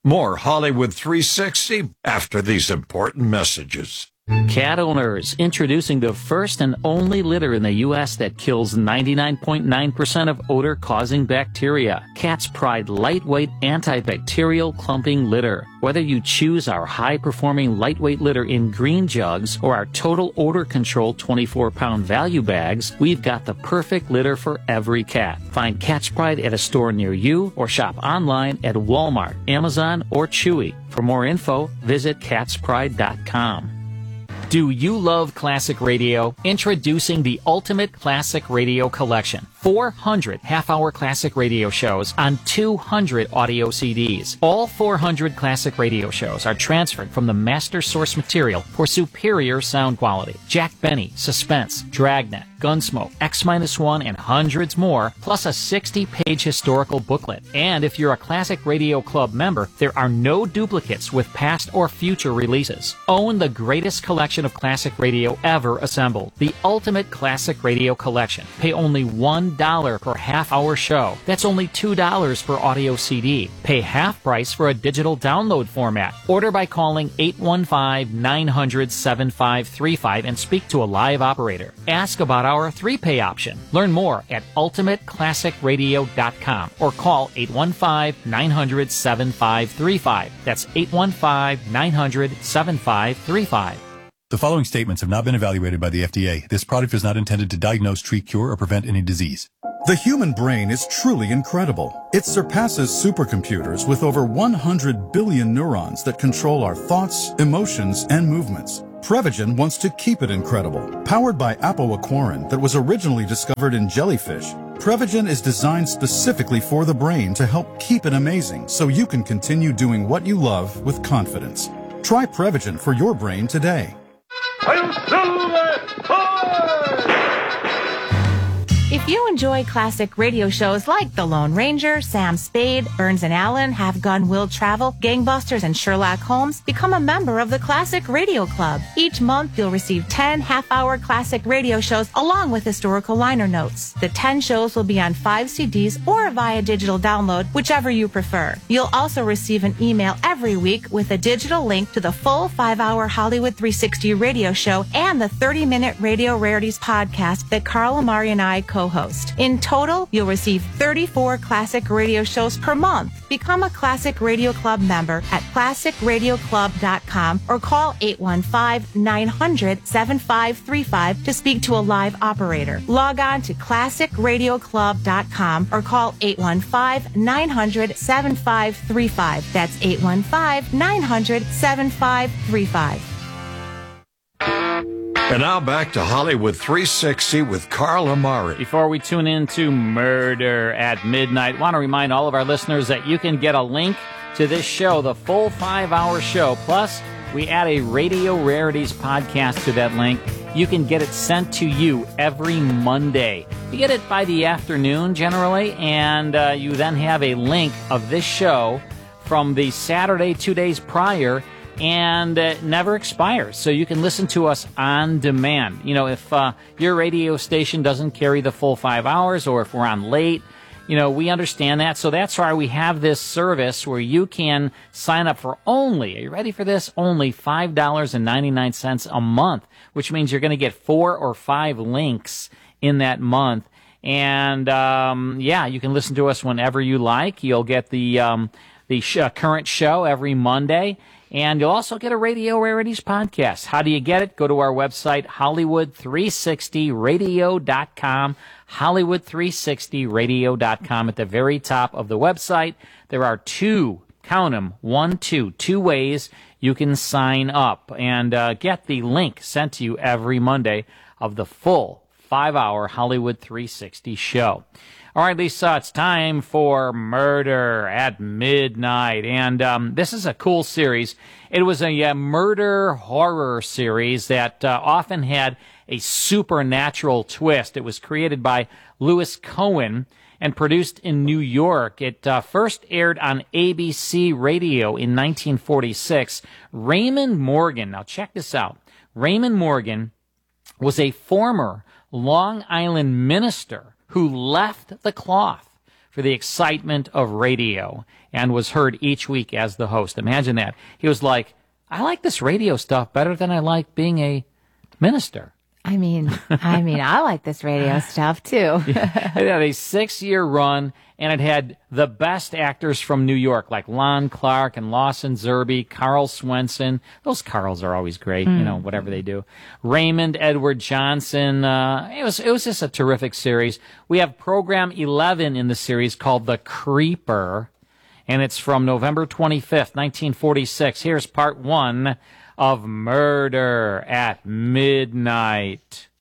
More Hollywood 360 after these important messages. Cat owners, introducing the first and only litter in the U.S. that kills 99.9% of odor-causing bacteria. Cat's Pride lightweight antibacterial clumping litter. Whether you choose our high-performing lightweight litter in green jugs or our total odor control 24-pound value bags, we've got the perfect litter for every cat. Find Cat's Pride at a store near you or shop online at Walmart, Amazon, or Chewy. For more info, visit catspride.com. Do you love classic radio? Introducing the Ultimate Classic Radio Collection. 400 half-hour classic radio shows on 200 audio CDs. All 400 classic radio shows are transferred from the master source material for superior sound quality. Jack Benny, Suspense, Dragnet, Gunsmoke, X-1, and hundreds more, plus a 60-page historical booklet. And if you're a Classic Radio Club member, there are no duplicates with past or future releases. Own the greatest collection of classic radio ever assembled. The Ultimate Classic Radio Collection. Pay only $1 per half-hour show. That's only $2 per audio CD. Pay half price for a digital download format. Order by calling 815-900-7535 and speak to a live operator. Ask about our 3-pay option. Learn more at ultimateclassicradio.com or call 815-900-7535. That's 815-900-7535. The following statements have not been evaluated by the FDA. This product is not intended to diagnose, treat, cure, or prevent any disease. The human brain is truly incredible. It surpasses supercomputers with over 100 billion neurons that control our thoughts, emotions, and movements. Prevagen wants to keep it incredible. Powered by apoaquarin that was originally discovered in jellyfish, Prevagen is designed specifically for the brain to help keep it amazing so you can continue doing what you love with confidence. Try Prevagen for your brain today. If you enjoy classic radio shows like The Lone Ranger, Sam Spade, Burns and Allen, Have Gun Will Travel, Gangbusters, and Sherlock Holmes, become a member of the Classic Radio Club. Each month, you'll receive 10 half-hour classic radio shows along with historical liner notes. The 10 shows will be on 5 CDs or via digital download, whichever you prefer. You'll also receive an email every week with a digital link to the full 5-hour Hollywood 360 radio show and the 30-minute Radio Rarities podcast that Carl Amari and I co-host. In total, you'll receive 34 classic radio shows per month. Become a Classic Radio Club member at classicradioclub.com or call 815-900-7535 to speak to a live operator. Log on to classicradioclub.com or call 815-900-7535. That's 815-900-7535. And now back to Hollywood 360 with Carl Amari. Before we tune into Murder at Midnight, I want to remind all of our listeners that you can get a link to this show, the full 5-hour show. Plus, we add a Radio Rarities podcast to that link. You can get it sent to you every Monday. You get it by the afternoon generally, and you then have a link of this show from the Saturday 2 days prior, and it never expires, so you can listen to us on demand. You know, if your radio station doesn't carry the full 5 hours, or if we're on late, you know, we understand that. So that's why we have this service where you can sign up for only, are you ready for this? Only $5.99 a month, which means you're going to get 4 or 5 links in that month. And, yeah, you can listen to us whenever you like. You'll get the current show every Monday. And you'll also get a Radio Rarities podcast. How do you get it? Go to our website, Hollywood360radio.com, Hollywood360radio.com. At the very top of the website, there are two ways you can sign up and get the link sent to you every Monday of the full 5-hour Hollywood 360 show. All right, Lisa, it's time for Murder at Midnight, and this is a cool series. It was a murder horror series that often had a supernatural twist. It was created by Lewis Cohen and produced in New York. It first aired on ABC Radio in 1946. Raymond Morgan, now check this out. Raymond Morgan was a former Long Island minister who left the cloth for the excitement of radio and was heard each week as the host. Imagine that. He was like, I like this radio stuff better than I like being a minister. I mean, I like this radio stuff too. It had a 6-year run, and it had the best actors from New York, like Lon Clark and Lawson Zerbe, Carl Swenson. Those Carls are always great, whatever they do. Raymond Edward Johnson. It was just a terrific series. We have program 11 in the series called The Creeper, and it's from November 25th, 1946. Here's part 1 of Murder at Midnight.